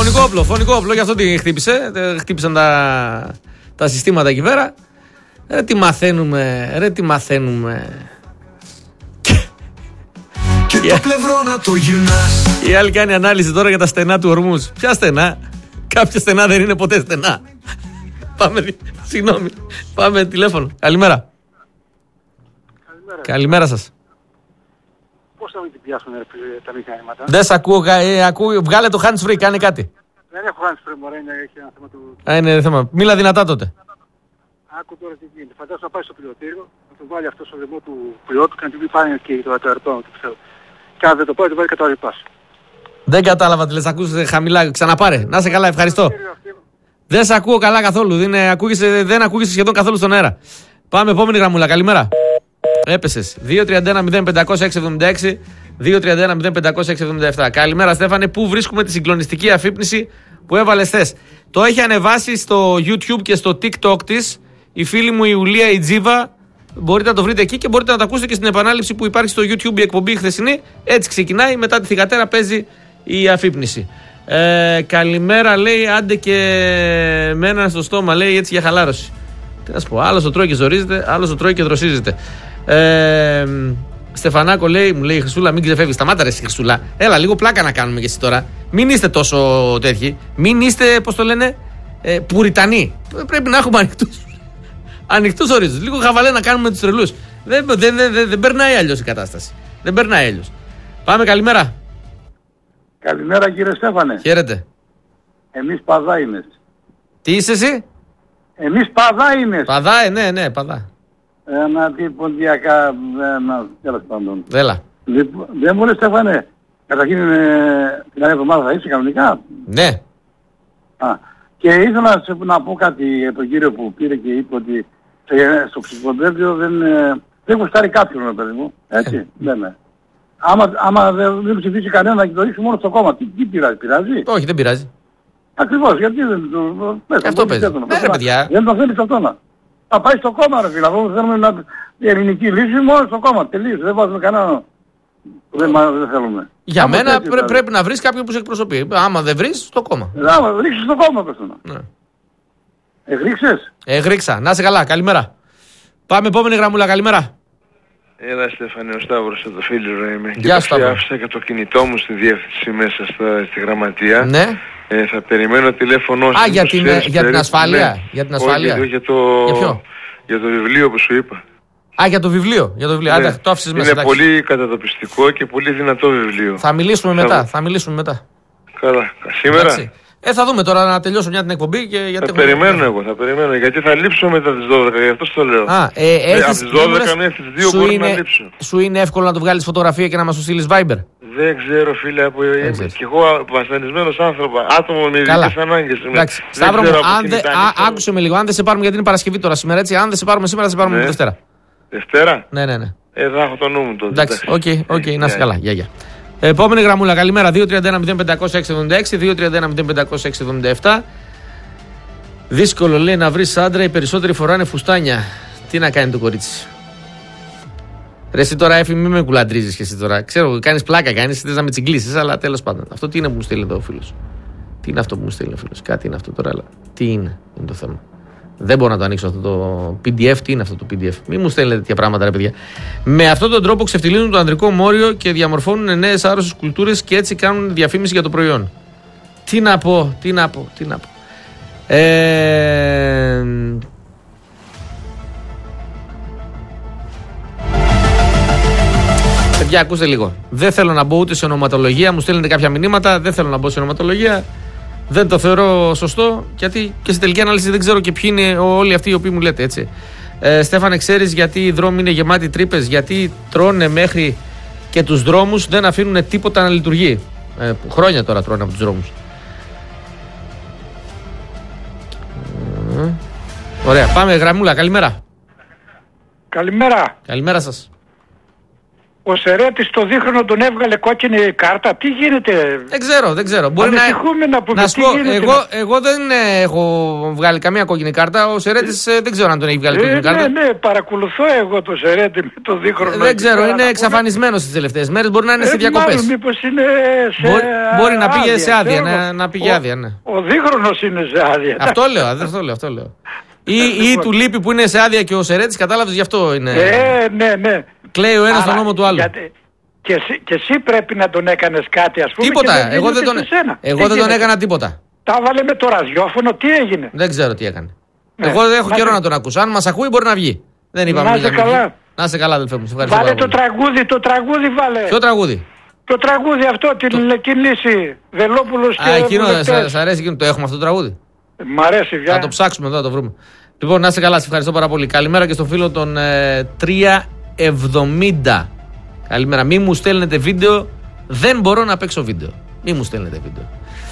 Φωνικό όπλο, γι' αυτό την χτύπησε. Χτύπησαν τα συστήματα εκεί πέρα. Ρε τι μαθαίνουμε. Και το πλευρό να το γυρνάς. Η άλλη κάνει ανάλυση τώρα για τα στενά του Ορμούς. Ποια στενά? Κάποια στενά δεν είναι ποτέ στενά. Συγγνώμη. Πάμε τηλέφωνο. Καλημέρα. Καλημέρα σας. Πώς θα μην την πιάσουν τα μηχανήματα? Δεν σ' ακούω. Βγάλε το hands free, κάνε κάτι. Δεν έχω hands free, μωρέ, έχει ένα θέμα του... Είναι θέμα. Μίλα δυνατά τότε. Άκου τώρα τι γίνεται. Φαντάζομαι να πάει στο πιλωτήριο, να το βάλει αυτό στο λαιμό του πιλότου και να του πει πάνε και το αεροπλάνο του ξέρω. Και αν δεν το πάει, το βάλει κατά ρηπάς. Δεν κατάλαβα τι λες, ακούς χαμηλά. Ξαναπάρε. Να σε καλά, ευχαριστώ. Δεν σε ακούω καλά καθόλου. Δεν ακούγεσαι σχεδόν καθόλου στον αέρα. Πάμε, επόμενη γραμμούλα. Καλημέρα. Έπεσες. 2-31-05-676. 2-31-05-677. Καλημέρα, Στέφανε. Πού βρίσκουμε τη συγκλονιστική αφύπνιση που έβαλες χθες? Το έχει ανεβάσει στο YouTube και στο TikTok της η φίλη μου η Ιουλία η Τζίβα. Μπορείτε να το βρείτε εκεί και μπορείτε να το ακούσετε και στην επανάληψη που υπάρχει στο YouTube η εκπομπή χθεσινή. Έτσι ξεκινάει. Μετά τη θυγατέρα παίζει η αφύπνιση. Καλημέρα, λέει. Άντε και με έναν στο στόμα, λέει, έτσι για χαλάρωση. Τι να σου πω, άλλος το τρώει και ζορίζεται, άλλος το τρώει και δροσίζεται. Στεφανάκο, λέει, μου λέει η Χρυσούλα, μην ξεφεύγει. Σταμάτα, ρε Χρυσούλα. Έλα, λίγο πλάκα να κάνουμε και εσύ τώρα. Μην είστε τόσο τέτοιοι. Μην είστε, πώς το λένε, πουριτανοί. Πρέπει να έχουμε ανοιχτούς ορίζοντες. Λίγο χαβαλέ να κάνουμε τους τρελούς. Δεν περνάει αλλιώς η κατάσταση. Δεν περνάει αλλιώς. Πάμε, καλημέρα. Καλημέρα, κύριε Στέφανε. Χαίρετε. Εμείς παδάινες. Τι είσαι εσύ? Εμείς παδάινες. Παδάε, ναι, παδά. Ένα τυποντιακά, τέλος πάντων. Έλα. Δεν μου λες, Στέφανε, καταρχήν την άλλη εβδομάδα θα είσαι κανονικά? Ναι. Και ήθελα να πω κάτι για τον κύριο που πήρε και είπε ότι στο ψηφοδέλτιο δεν γουστάρει κάποιον, παιδί μου. Έτσι, λέμε. Άμα δεν ψηφίσει κανένα και το ρίξει μόνο στο κόμμα, τι πειράζει? Όχι, δεν πειράζει. Ακριβώς, γιατί δεν το... Αυτό παίζει. Ναι, παιδιά. Δεν το θέλει αυτό να πάει στο κόμμα, ρε φίλε. Αφού θέλουμε η ελληνική λύση μόνο στο κόμμα. Τελείως. Δεν βάζουμε κανένα. Δεν θέλουμε. Για μένα πρέπει να βρεις κάποιον που σε εκπροσωπεί. Άμα δεν βρεις, στο κόμμα. Άμα ρίξεις στο κόμμα, πες το. Ναι. Εγρίξες? Εγρίξα. Να είσαι καλά. Καλημέρα. Πάμε επόμενη γραμμούλα. Καλημέρα. Έλα, Στέφανε, ο Σταύρος, το φίλο είμαι. Γεια σου, Σταύρο. Άφησα και το κινητό μου στη διεύθυνση μέσα στη γραμματεία. Ναι. Θα περιμένω τηλέφωνο σας. Για την ασφάλεια. Ναι. Για την ασφάλεια. Όχι, για το βιβλίο που σου είπα. Για το βιβλίο. Ναι. Άντε, το άφησες μέσα. Είναι πολύ κατατοπιστικό και πολύ δυνατό βιβλίο. Θα μιλήσουμε μετά. Καλά. Σήμερα. Εντάξει. Θα δούμε τώρα να τελειώσω μια την εκπομπή και γιατί. Θα περιμένω γιατί θα λείψω μετά τις 12, γι' αυτό το λέω. Από τις 12 μέχρι τις 2 μπορεί να λείψω. Σου είναι εύκολο να του βγάλεις φωτογραφία και να μας το στείλεις Viber? Δεν ξέρω, φίλε, κι εγώ βασανισμένος άτομο με ειδικές ανάγκες. Εντάξει, Σταύρο μου, άκουσε με λίγο, αν δεν σε πάρουμε γιατί είναι Παρασκευή τώρα σήμερα, έτσι, αν δεν σε πάρουμε σήμερα θα σε πάρουμε τη Δευτέρα. Δευτέρα? Ναι. Θα έχω το νου μου τότε. Εντάξει, οκ, να είσαι καλά, γεια. Επόμενη γραμμούλα, καλημέρα, 2-31-05-676, 2-31-05-677. Δύσκολο, λέει, να βρεις άντρα, οι περισσότεροι φοράνε φουστάνια. Τι να κάνει το κορίτσι? Ρε εσύ τώρα, Έφη, μην με κουλαντρίζεις και εσύ τώρα. Ξέρω, κάνεις πλάκα, θες να με τσιγκλίσεις, αλλά τέλος πάντων. Αυτό τι είναι που μου στέλνει εδώ ο φίλος? Τι είναι αυτό που μου στέλνει ο φίλος? Κάτι είναι αυτό τώρα, αλλά τι είναι το θέμα? Δεν μπορώ να το ανοίξω αυτό το PDF. Τι είναι αυτό το PDF? Μην μου στέλνετε τέτοια πράγματα, ρε παιδιά. Με αυτόν τον τρόπο ξεφτιλίζουν το ανδρικό μόριο και διαμορφώνουν νέες άρρωστες κουλτούρες και έτσι κάνουν διαφήμιση για το προϊόν. Τι να πω. Παιδιά, ακούστε λίγο. Δεν θέλω να μπω ούτε σε ονοματολογία. Μου στέλνετε κάποια μηνύματα. Δεν θέλω να μπω σε ονοματολογία. Δεν το θεωρώ σωστό. Γιατί και στη τελική ανάλυση δεν ξέρω και ποιοι είναι όλοι αυτοί οι οποίοι μου λέτε, έτσι. Στέφανε, ξέρεις γιατί οι δρόμοι είναι γεμάτοι τρύπες? Γιατί τρώνε μέχρι και τους δρόμους, δεν αφήνουν τίποτα να λειτουργεί. Χρόνια τώρα τρώνε από τους δρόμους. Ωραία, πάμε γραμμούλα. Καλημέρα. Καλημέρα. Καλημέρα σας. Ο Σερέτης το δίχρονο τον έβγαλε κόκκινη κάρτα. Τι γίνεται? Δεν ξέρω. Μπορεί να σου πω, εγώ δεν έχω βγάλει καμία κόκκινη κάρτα. Ο Σερέτης δεν ξέρω αν τον έχει βγάλει κόκκινη κάρτα. Ναι, παρακολουθώ εγώ το Σερέτη με το δίχρονο. Δεν ξέρω, είναι εξαφανισμένος τις τελευταίες μέρες. Μπορεί να είναι σε διακοπές. Μήπως είναι μπορεί να πήγε σε άδεια. Να πήγε άδεια, ναι. Ο δίχρονος είναι σε άδεια. Αυτό λέω. Ή του λείπει που είναι σε άδεια και ο Σερέτης, κατάλαβες, γι' αυτό είναι. Ναι. Κλαίει ο ένας τον νόμο του άλλου. Και εσύ πρέπει να τον έκανες κάτι, ας πούμε. Τίποτα. Εγώ δεν τον έκανα τίποτα. Τα βάλε με το ραδιόφωνο, τι έγινε? Δεν ξέρω τι έκανε. Εγώ δεν έχω καιρό να τον ακούσω. Αν μας ακούει, μπορεί να βγει. Δεν είπαμε. Να είσαι καλά. Να είσαι καλά, αδελφέ μου. Βάλε το τραγούδι, βάλε. Ποιο τραγούδι? Το τραγούδι αυτό, την κινήση Βελόπουλος και εκείνο, σ' αρέσει εκείνο, το έχουμε αυτό το τραγούδι? Μ' αρέσει, θα το ψάξουμε εδώ, θα το βρούμε. Λοιπόν, να είσαι καλά, σε ευχαριστώ πάρα πολύ. Καλημέρα και στο φίλο των 370. Καλημέρα. Μη μου στέλνετε βίντεο, δεν μπορώ να παίξω βίντεο. Μη μου στέλνετε βίντεο.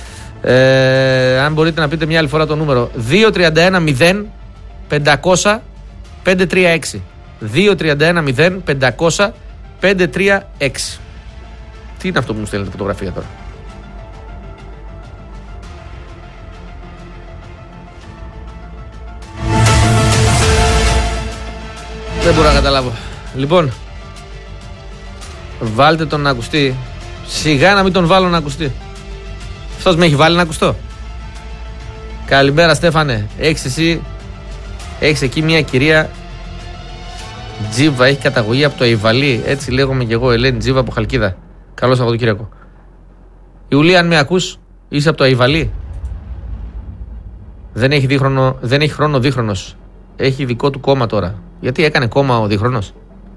Αν μπορείτε να πείτε μια άλλη φορά το νούμερο. 231 0 500 536. 231 0 500 536. Τι είναι αυτό που μου στέλνετε φωτογραφία τώρα? Δεν μπορώ να καταλάβω. Λοιπόν, βάλτε τον να ακουστεί. Σιγά να μην τον βάλω να ακουστεί. Αυτός με έχει βάλει να ακουστώ. Καλημέρα, Στέφανε. Έχεις εκεί μια κυρία Τζίβα, έχει καταγωγή από το Αϊβαλί. Έτσι λέγομαι κι εγώ, Ελένη Τζίβα από Χαλκίδα. Καλό Σαββατοκύριακο. Ιουλία, αν με ακούς, είσαι από το Αϊβαλί. Δεν έχει χρόνο δίχρονος. Έχει δικό του κόμμα τώρα. Γιατί έκανε κόμμα ο δίχρονος?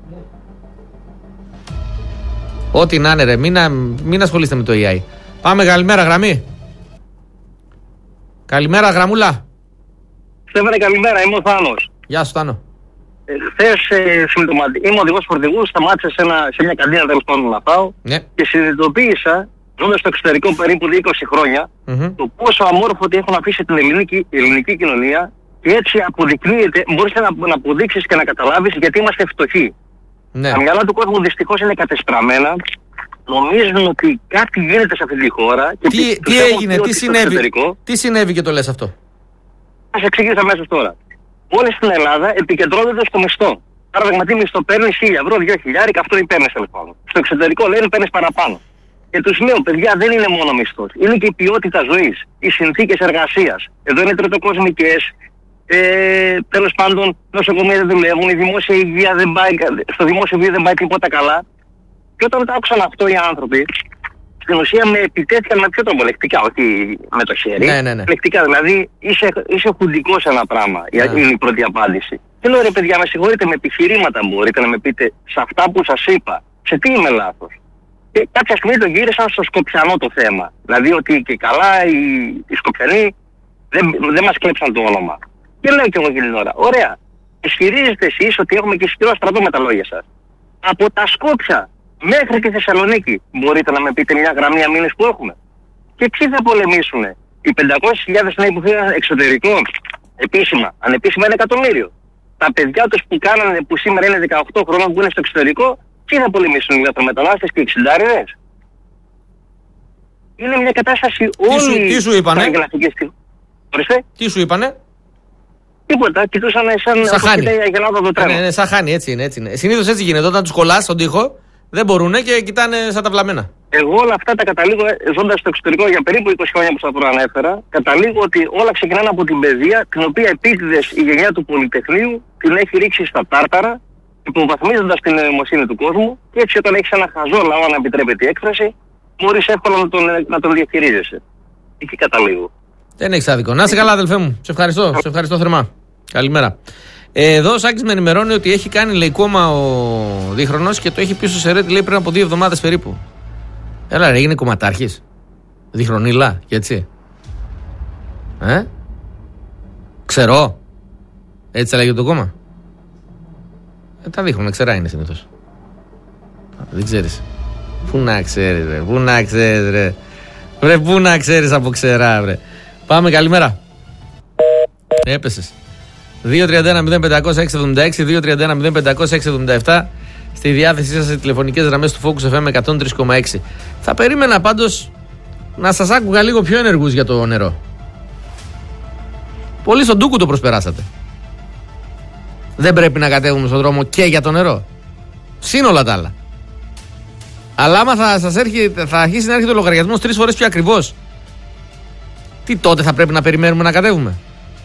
Ό,τι να είναι, ρε, μην ασχολείστε με το AI. Πάμε, καλημέρα, γραμμή. Καλημέρα, γραμμούλα. Στέφανε, καλημέρα, είμαι ο Θάνος. Γεια σου, Θάνο. Χθες είμαι οδηγός φορτηγού, σταμάτησα σε μια καντίνα, τέλος πάντων, να πάω, ναι, και συνειδητοποίησα, ζώντας στο εξωτερικό περίπου 20 χρόνια, το πόσο αμόρφωτη έχουν αφήσει την ελληνική κοινωνία, και έτσι αποδεικνύεται, μπορείς να αποδείξεις και να καταλάβεις γιατί είμαστε φτωχοί. Ναι. Τα μυαλά του κόσμου δυστυχώς είναι κατεστραμμένα. Νομίζουν ότι κάτι γίνεται σε αυτή τη χώρα. Και τι έγινε, τι συνέβη και το λες αυτό? Θα σε εξηγήσω αμέσως τώρα. Όλοι στην Ελλάδα επικεντρώνονται στο μισθό. Παράδειγμα, τι μισθό παίρνεις, 1.000 ευρώ, 2.000, αυτό ή παίρνεις τέλος πάντων. Στο εξωτερικό λένε παίρνεις παραπάνω. Και τους λέω, παιδιά, δεν είναι μόνο μισθός. Είναι και η ποιότητα ζωής, οι συνθήκες εργασίας. Εδώ είναι τριτοκοσμικές. Τέλος πάντων, νοσοκομεία δεν δουλεύουν, η δημόσια υγεία δεν πάει, στο δημόσιο βίο δεν πάει τίποτα καλά. Και όταν τα άκουσαν αυτό οι άνθρωποι, στην ουσία με επιτέθηκαν με ποιο τρόπο? Λεκτικά, όχι με το χέρι. Ναι. Λεκτικά, δηλαδή είσαι χουντικός σε ένα πράγμα. Είναι η πρώτη απάντηση. Και λέω, ρε παιδιά, με συγχωρείτε, με επιχειρήματα μπορείτε να με πείτε σε αυτά που σας είπα, σε τι είμαι λάθος? Και κάποια στιγμή το γύρισαν στο Σκοπιανό το θέμα. Δηλαδή ότι και καλά οι Σκοπιανοί δεν μας κλέψαν το όνομα. Και λέω κι εγώ εκείνη την ώρα, ωραία, ισχυρίζετε εσείς ότι έχουμε και ισχυρό στρατό με τα λόγια σας. Από τα Σκόπια μέχρι τη Θεσσαλονίκη μπορείτε να με πείτε μια γραμμή αμήνες που έχουμε? Και ποιοι θα πολεμήσουνε? Οι 500.000 νέοι που φύγαν εξωτερικό, επίσημα, ανεπίσημα 1 εκατομμύριο. Τα παιδιά τους που σήμερα είναι 18 χρόνια που είναι στο εξωτερικό, ποιοι θα πολεμήσουν? Οι λαθρομετανάστες και οι 60'ριδες? Είναι μια κατάσταση όλη. Τι σου είπανε? Τι σου είπανε? Τίποτα, κοιτούσαν σαν γεννάδα το τρένο. Ναι, σαν χάνει, έτσι είναι. Συνήθως έτσι γίνεται. Όταν τους κολλάς στον τοίχο, δεν μπορούνε και κοιτάνε σαν τα βλαμμένα. Εγώ όλα αυτά τα καταλήγω, ζώντας στο εξωτερικό για περίπου 20 χρόνια που σας προανέφερα, καταλήγω ότι όλα ξεκινάνε από την παιδεία, την οποία επίτηδες η γενιά του Πολυτεχνείου την έχει ρίξει στα τάρταρα, υποβαθμίζοντας την νοημοσύνη του κόσμου, και έτσι όταν έχεις ένα χαζό λαό, αν επιτρέπεται η έκφραση, μπορείς εύκολα να τον διαχειρίζεσαι. Εκεί καταλήγω. Δεν έχεις άδικο. Να είσαι καλά, αδελφέ μου. Σε ευχαριστώ θερμά. Καλημέρα. Εδώ ο Σάκης με ενημερώνει ότι έχει κάνει, λέει, κόμμα ο δίχρονος και το έχει πει στο Σερέτη, λέει, πριν από 2 εβδομάδες περίπου. Έλα, ρε, έγινε κομματάρχης. Διχρονίλα, και έτσι. Ξέρω. Έτσι λέγεται το κόμμα. Τα δείχρονα, ξερά είναι συνήθως. Δεν ξέρεις. Πού να ξέρεις, ρε. Πού να ξέρεις, ρε. Βρε, πού να ξέρεις από ξερά, βρε. Πάμε, καλημέρα. Έπεσες. 2-31-0500-676, 2-31-0500-677. στη διάθεσή σας σε τηλεφωνικές γραμμές του Focus FM 103,6. Θα περίμενα πάντως να σας άκουγα λίγο πιο ενεργούς για το νερό. Πολύ στον Ντούκου το προσπεράσατε. Δεν πρέπει να κατέβουμε στον δρόμο και για το νερό. Σύνολα τα άλλα. Αλλά άμα θα αρχίσει να έρχεται ο λογαριασμός 3 φορές πιο ακριβώς, τι τότε θα πρέπει να περιμένουμε να κατέβουμε?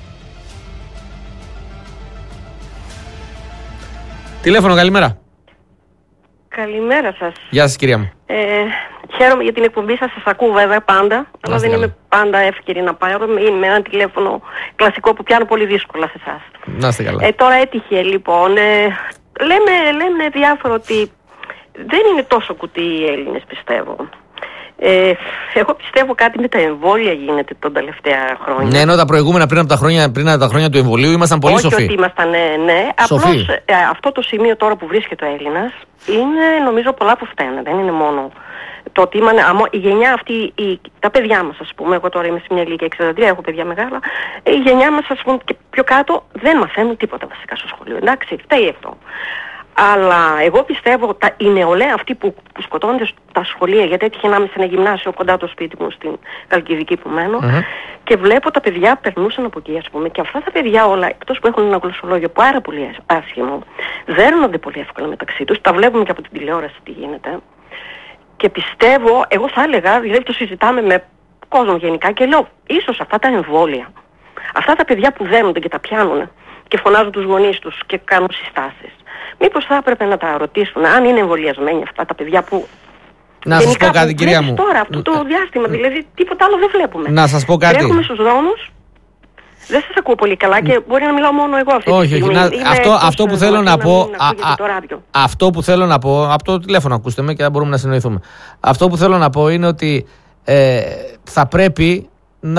Τηλέφωνο, καλημέρα. Καλημέρα σας. Γεια σας, κυρία μου. Χαίρομαι για την εκπομπή σας, σας ακούω βέβαια πάντα, αλλά δεν είμαι πάντα εύκαιρη να πάρω. Είναι με ένα τηλέφωνο κλασικό που πιάνω πολύ δύσκολα σε εσάς. Να είστε καλά. Τώρα έτυχε λοιπόν, λέμε διάφορα ότι δεν είναι τόσο κουτί οι Έλληνες, πιστεύω. Εγώ πιστεύω κάτι με τα εμβόλια γίνεται τα τελευταία χρόνια. Ναι, ενώ τα προηγούμενα πριν από τα χρόνια του εμβολίου ήμασταν πολύ σοφοί. Όχι ότι ήμασταν, ναι. Απλώς αυτό το σημείο τώρα που βρίσκεται ο Έλληνας είναι, νομίζω, πολλά που φταίνε. Δεν είναι μόνο το ότι η γενιά αυτή, τα παιδιά μας, ας πούμε, εγώ τώρα είμαι σε μια ηλικία 63, έχω παιδιά μεγάλα, η γενιά μας, ας πούμε, και πιο κάτω δεν μαθαίνουν τίποτα βασικά στο σχολείο. Εντάξει, φταίει αυτό. Αλλά εγώ πιστεύω η νεολαία αυτή που σκοτώνεται στα σχολεία, γιατί έτυχε να είμαι σε ένα γυμνάσιο κοντά το σπίτι μου στην Καλκιδική που μένω, και βλέπω τα παιδιά περνούσαν από εκεί, ας πούμε, και αυτά τα παιδιά όλα, εκτός που έχουν ένα γλωσσολόγιο πάρα πολύ άσχημο, δέρνονται πολύ εύκολα μεταξύ τους, τα βλέπουμε και από την τηλεόραση τι γίνεται. Και πιστεύω, εγώ θα έλεγα, δηλαδή το συζητάμε με κόσμο γενικά και λέω, ίσως αυτά τα εμβόλια, αυτά τα παιδιά που δένονται και τα πιάνουν και φωνάζουν τους γονείς τους και κάνουν συστάσεις, μήπως θα έπρεπε να τα ρωτήσουν αν είναι εμβολιασμένοι αυτά τα παιδιά που... Να σας πω κάτι, κυρία μου. Τώρα, αυτό το διάστημα, δηλαδή τίποτα άλλο δεν βλέπουμε. Να σας πω κάτι. Τρέχουμε στους δρόμους, δεν σας ακούω πολύ καλά και μπορεί να μιλάω μόνο εγώ αυτή τη στιγμή. Αυτό που θέλω να πω, αυτό που θέλω να πω, από το τηλέφωνο ακούστε με και θα μπορούμε να συνοηθούμε. Αυτό που θέλω να πω είναι ότι θα πρέπει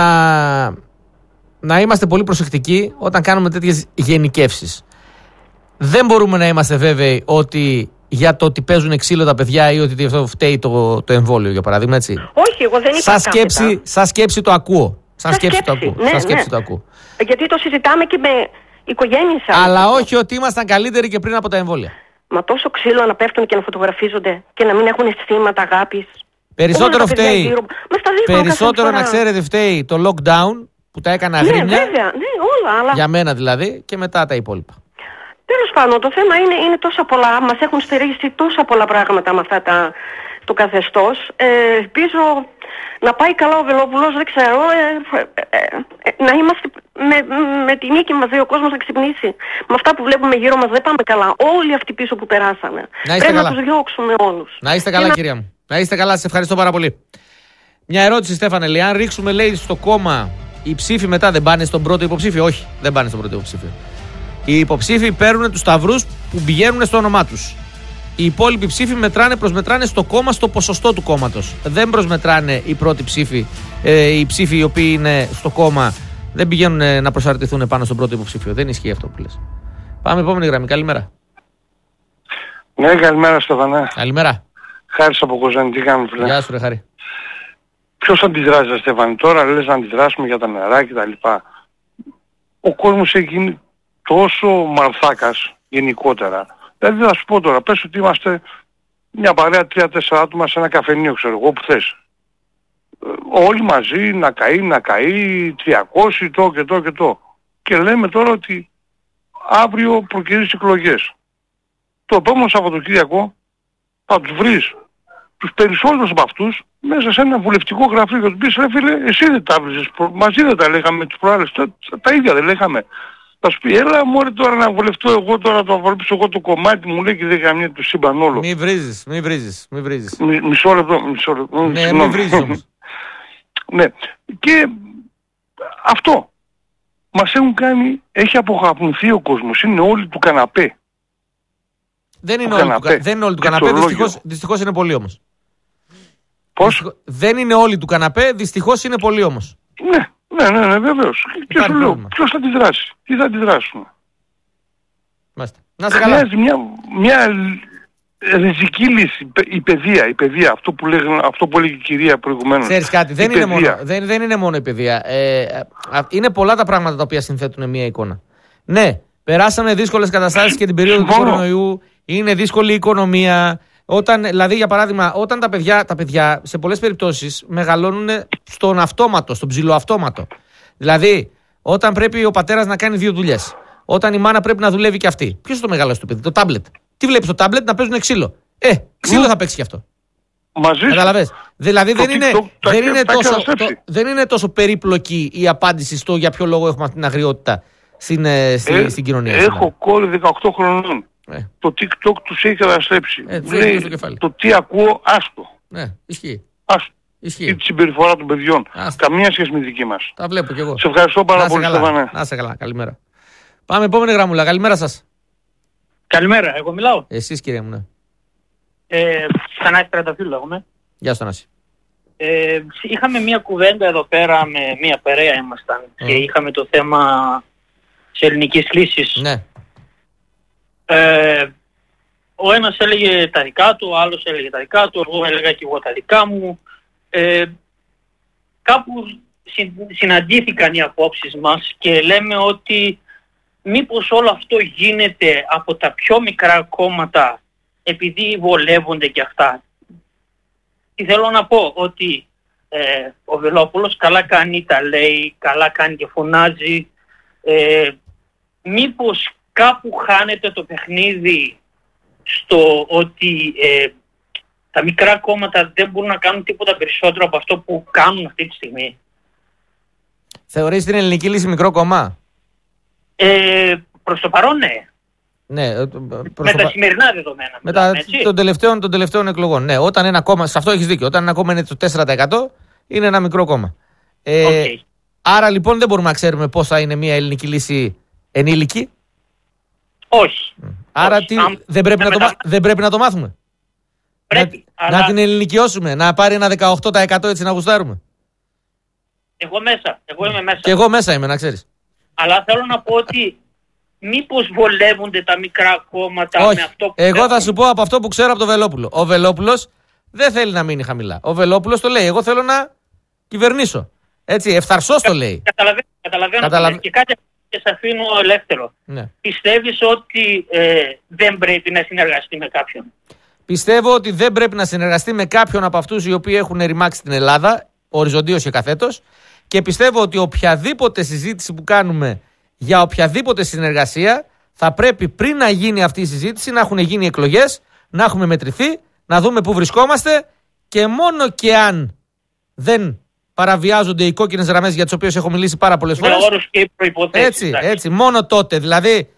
να είμαστε πολύ προσεκτικοί όταν κάνουμε τέτοιες γενικεύσεις. Δεν μπορούμε να είμαστε βέβαιοι ότι για το ότι παίζουν ξύλο τα παιδιά ή ότι αυτό φταίει το εμβόλιο, για παράδειγμα, έτσι. Όχι, εγώ δεν είπα Σαν σκέψη το ακούω. Σαν σκέψη το ακούω. Γιατί το συζητάμε και με οικογένειες. Αλλά όχι ότι ήμασταν καλύτεροι και πριν από τα εμβόλια. Μα τόσο ξύλο να πέφτουν και να φωτογραφίζονται και να μην έχουν αισθήματα αγάπης. Περισσότερο φταίει. Περισσότερο να ξέρετε φταίει το lockdown που τα έκανα αγρίμια. Ναι, βέβαια, ναι, όλα. Αλλά... Για μένα δηλαδή, και μετά τα υπόλοιπα. Τέλος πάντων, το θέμα είναι τόσα πολλά, μας έχουν στερήσει τόσα πολλά πράγματα με αυτά το καθεστώς. Ελπίζω να πάει καλά ο Βελόπουλος, δεν ξέρω, να είμαστε με τη νίκη μας, ο κόσμος να ξυπνήσει. Με αυτά που βλέπουμε γύρω μας δεν πάμε καλά. Όλοι αυτοί πίσω που περάσανε. Πρέπει να τους διώξουμε όλους. Να είστε καλά, κυρία μου. Να είστε καλά, σας ευχαριστώ πάρα πολύ. Μια ερώτηση, Στέφανε, λέει, αν ρίξουμε, λέει, στο κόμμα, οι ψήφοι μετά δεν πάνε στον πρώτο υποψήφιο? Όχι, δεν πάνε στον πρώτο υποψήφιο. Οι υποψήφοι παίρνουν τους σταυρούς που πηγαίνουν στο όνομά τους. Οι υπόλοιποι ψήφοι προσμετράνε στο κόμμα, στο ποσοστό του κόμματος. Δεν προσμετράνε οι πρώτοι ψήφοι. Οι ψήφοι οι οποίοι είναι στο κόμμα δεν πηγαίνουν να προσαρτηθούν πάνω στον πρώτο υποψήφιο. Δεν ισχύει αυτό που λες. Πάμε επόμενη γραμμή. Καλημέρα. Ναι, καλημέρα, Στεφανέ. Καλημέρα. Χάρης από Κοζάνη, τι κάνουμε, φίλε? Γεια σου, ρε Χάρη. Ποιος αντιδράζει, Στέφανη? Τώρα λες να αντιδράσουμε για τα νερά και τα λοιπά. Ο κόσμος έχει γίνει τόσο μαρθάκας γενικότερα. Δηλαδή θα σου πω τώρα, πες ότι είμαστε μια παρέα 3-4 άτομα σε ένα καφενείο, ξέρω εγώ, που θες. Όλοι μαζί να καεί 300 το. Και λέμε τώρα ότι αύριο προκυρήσεις εκλογές. Το επόμενο Σαββατοκύριακο θα τους βρεις τους περισσότερους από αυτούς μέσα σε ένα βουλευτικό γραφείο και του πεις, ρε φίλε, εσύ δεν τα βρίζεις, μαζί δεν τα λέγαμε τους προάλλες, τα ίδια δεν λέγαμε. Θα σου πει, έλα μωρέ τώρα να βολευτώ εγώ, τώρα το βολέψω εγώ το κομμάτι μου, λέει, και δεν καμία του σύμπαν όλο. Μη βρίζεις. Μισό λεπτό. Ναι, μη βρίζεις όμως. Ναι, και αυτό μας έχουν κάνει, έχει αποχαπνουθεί ο κόσμος, είναι όλοι του καναπέ. Δεν είναι όλοι του καναπέ, δυστυχώς είναι πολλοί όμως. Πώς? Δεν είναι όλοι του καναπέ, δυστυχώς είναι πολλοί όμως. Ναι, βεβαίως. Και σου λέω, ποιος θα αντιδράσει, τι θα αντιδράσουμε. Μάλιστα. Να σε καλά. Χρειάζεται μια ριζική λύση, η παιδεία, αυτό που έλεγε η κυρία προηγουμένως. Ξέρεις κάτι, δεν είναι μόνο η παιδεία. Είναι πολλά τα πράγματα τα οποία συνθέτουν μια εικόνα. Ναι, Περάσαμε δύσκολες καταστάσεις και την περίοδο του κορονοϊού. Είναι δύσκολη η οικονομία. Δηλαδή, για παράδειγμα, όταν τα παιδιά σε πολλές περιπτώσεις μεγαλώνουν στον αυτόματο, στον ψιλοαυτόματο. Δηλαδή, όταν πρέπει ο πατέρας να κάνει 2 δουλειές, όταν η μάνα πρέπει να δουλεύει και αυτή. Ποιος το μεγαλώσει το παιδί, το τάμπλετ. Τι βλέπει στο τάμπλετ, να παίζουν ξύλο. Ξύλο θα παίξει κι αυτό. Μαζί. Καταλαβες. Δηλαδή δεν είναι τόσο περίπλοκη η απάντηση στο για ποιο λόγο έχουμε αυτή την αγριότητα στην κοινωνία. Έχω κόρη 18 χρονών. Το TikTok τους έχει καταστρέψει. Λέει το τι ακούω, άστο. Ναι, ισχύει. Άστο. Ή τη συμπεριφορά των παιδιών. Καμία σχέση με δική μας. Τα βλέπω κι εγώ. Σε ευχαριστώ πάρα πολύ, Στέφανε. Να είσαι καλά, καλημέρα. Πάμε επόμενη γραμμούλα. Καλημέρα σας. Καλημέρα, εγώ μιλάω. Εσείς, κύριε μου, ναι. Θανάση Τρανταφύλλου λέγομαι. Γεια σου, Θανάση. Είχαμε μια κουβέντα εδώ πέρα, με μια παρέα ήμασταν και είχαμε το θέμα της ελληνικής λύσης. Ναι. Ο ένας έλεγε τα δικά του, ο άλλος έλεγε τα δικά του, εγώ έλεγα και εγώ τα δικά μου. Κάπου συναντήθηκαν οι απόψεις μας και λέμε ότι μήπως όλο αυτό γίνεται από τα πιο μικρά κόμματα επειδή βολεύονται και αυτά. Τι θέλω να πω, ότι ο Βελόπουλος καλά κάνει, τα λέει, καλά κάνει και φωνάζει. Μήπως κάπου χάνεται το παιχνίδι στο ότι τα μικρά κόμματα δεν μπορούν να κάνουν τίποτα περισσότερο από αυτό που κάνουν αυτή τη στιγμή. Θεωρείς την ελληνική λύση μικρό κόμμα? Προς το παρόν ναι. Ναι, με τα σημερινά δεδομένα. Των τελευταίων εκλογών. Ναι, όταν ένα κόμμα, σε αυτό έχεις δίκιο, όταν ένα κόμμα είναι το 4% είναι ένα μικρό κόμμα. Άρα λοιπόν δεν μπορούμε να ξέρουμε πώς θα είναι μια ελληνική λύση ενήλικη. Όχι. Άρα δεν πρέπει να το μάθουμε. Πρέπει, να την ελληνικιώσουμε, να πάρει ένα 18% έτσι να γουστάρουμε. Εγώ είμαι μέσα. Και εγώ μέσα είμαι, να ξέρεις. Αλλά θέλω να πω ότι μήπως βολεύονται τα μικρά κόμματα. Όχι. Με αυτό που εγώ θα σου πω από αυτό που ξέρω από τον Βελόπουλο. Ο Βελόπουλος δεν θέλει να μείνει χαμηλά. Ο Βελόπουλος το λέει, εγώ θέλω να κυβερνήσω. Έτσι, ευθαρσώς το λέει. Καταλαβαίνω. Και κάτι και σε αφήνω ελεύθερο. Ναι. Πιστεύεις ότι δεν πρέπει να συνεργαστεί με κάποιον? Πιστεύω ότι δεν πρέπει να συνεργαστεί με κάποιον από αυτούς οι οποίοι έχουν ρημάξει την Ελλάδα, οριζοντίως και καθέτος, και πιστεύω ότι οποιαδήποτε συζήτηση που κάνουμε για οποιαδήποτε συνεργασία θα πρέπει πριν να γίνει αυτή η συζήτηση να έχουν γίνει εκλογές, να έχουμε μετρηθεί, να δούμε πού βρισκόμαστε και μόνο και αν δεν παραβιάζονται οι κόκκινες γραμμές για τις οποίες έχω μιλήσει πάρα πολλές φορές. Με όρους και προϋποθέσεις. Έτσι, μόνο τότε. Δηλαδή,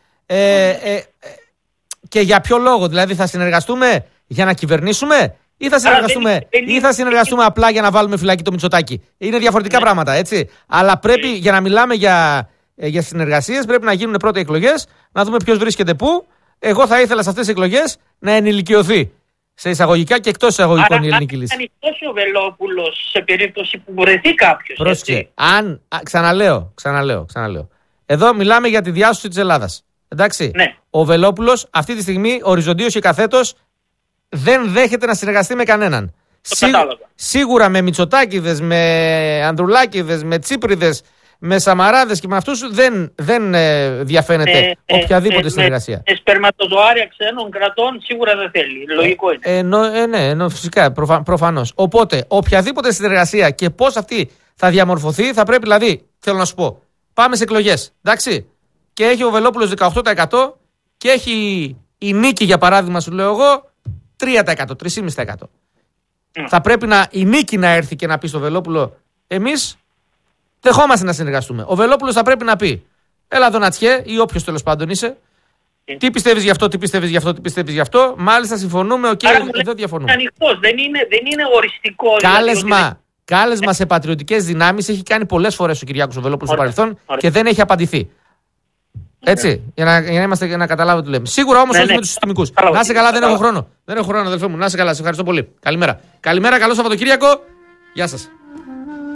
και για ποιο λόγο, δηλαδή θα συνεργαστούμε για να κυβερνήσουμε ή θα συνεργαστούμε απλά για να βάλουμε φυλακή το Μητσοτάκη? Είναι διαφορετικά πράγματα, έτσι. Αλλά πρέπει για να μιλάμε για συνεργασίες πρέπει να γίνουν πρώτα εκλογές, να δούμε ποιος βρίσκεται πού. Εγώ θα ήθελα σε αυτές τις εκλογές να ενηλικιωθεί σε εισαγωγικά και εκτός εισαγωγικών η ελληνική λύση. Αν ανοιχτός ο Βελόπουλος σε περίπτωση που βρεθεί κάποιος. Πρόσεξε. Ξαναλέω. Εδώ μιλάμε για τη διάσωση της Ελλάδας. Εντάξει. Ναι. Ο Βελόπουλος αυτή τη στιγμή οριζοντίως και καθέτος δεν δέχεται να συνεργαστεί με κανέναν. Σίγουρα με Μητσοτάκηδες, με Ανδρουλάκηδες, με Τσίπριδες, με Σαμαράδες και με αυτούς δεν διαφαίνεται οποιαδήποτε συνεργασία. Σπερματοζωάρια ξένων κρατών σίγουρα δεν θέλει. Λογικό είναι. Ναι, φυσικά, προφανώς. Οπότε, οποιαδήποτε συνεργασία και πώς αυτή θα διαμορφωθεί, θα πρέπει, δηλαδή, θέλω να σου πω, πάμε σε εκλογές. Εντάξει. Και έχει ο Βελόπουλος 18% και έχει η Νίκη, για παράδειγμα, σου λέω εγώ, 3%, 3,5%. Θα πρέπει η Νίκη να έρθει και να πει στο Βελόπουλο, εμείς δεχόμαστε να συνεργαστούμε. Ο Βελόπουλος θα πρέπει να πει, έλα εδώ Νατσιέ, ή όποιος τέλος πάντων είσαι, τι πιστεύεις γι' αυτό, τι πιστεύεις γι' αυτό, τι πιστεύεις γι' αυτό. Μάλιστα συμφωνούμε, εδώ διαφωνούμε. Ανοιχτός, δεν είναι οριστικό. Κάλεσμα σε πατριωτικές δυνάμεις έχει κάνει πολλές φορές ο Κυριάκος ο Βελόπουλος στο παρελθόν και δεν έχει απαντηθεί. Έτσι, για να καταλάβω τι λέμε. Σίγουρα όμως όχι με τους συστημικούς. Να είσαι καλά, δεν έχω χρόνο. Δεν έχω χρόνο, αδελφέ μου. Να είσαι καλά, σε ευχαριστώ πολύ. Καλημέρα. Καλημέρα, καλό Σαββατοκύριακο. Γεια σας.